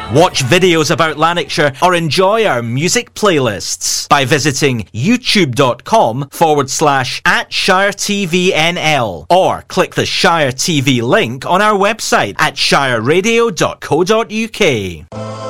Watch videos about Lanarkshire or enjoy our music playlists by visiting youtube.com/@ShireTVNL or click the Shire TV link on our website at shireradio.co.uk.